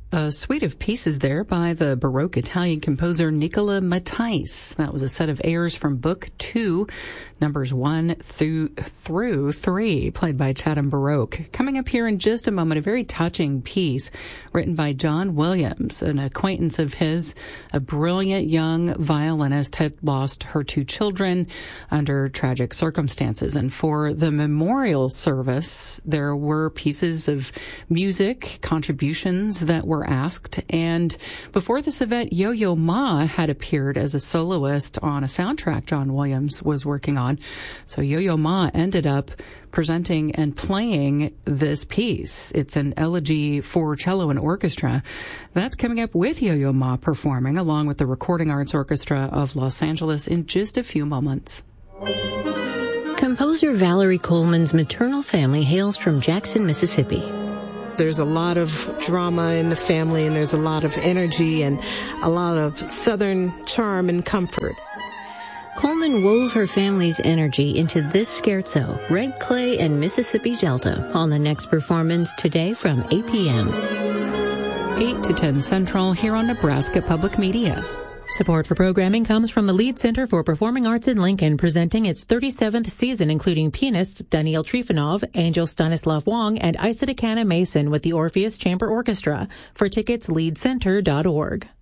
A suite of pieces there by the Baroque Italian composer Nicola Matthijs. That was a set of airs from Book 2, numbers 1 through 3, played by Chatham Baroque. Coming up here in just a moment, a very touching piece written by John Williams, an acquaintance of his, a brilliant young violinist, had lost her 2 children under tragic circumstances. And for the memorial service, there were pieces of music, contributions that were asked. And before this event, Yo-Yo Ma had appeared as a soloist on a soundtrack John Williams was working on. So Yo-Yo Ma ended up presenting and playing this piece. It's an elegy for cello and orchestra. That's coming up with Yo-Yo Ma performing along with the Recording Arts Orchestra of Los Angeles in just a few moments. Composer Valerie Coleman's maternal family hails from Jackson, Mississippi. There's a lot of drama in the family, and there's a lot of energy and a lot of Southern charm and comfort. Coleman wove her family's energy into this scherzo, Red Clay and Mississippi Delta, on the next performance today from 8 p.m. 8 to 10 Central here on Nebraska Public Media. Support for programming comes from the Lead Center for Performing Arts in Lincoln, presenting its 37th season, including pianists Daniel Trifonov, Angel Stanislav Wong, and Isa Dekana Mason with the Orpheus Chamber Orchestra. For tickets, leadcenter.org.